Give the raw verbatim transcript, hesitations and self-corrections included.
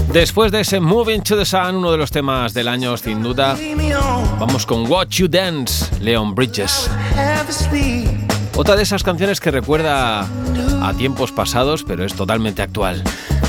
Después de ese Moving to the Sun, uno de los temas del año sin duda, vamos con Watch You Dance, Leon Bridges. Otra de esas canciones que recuerda a tiempos pasados, pero es totalmente actual.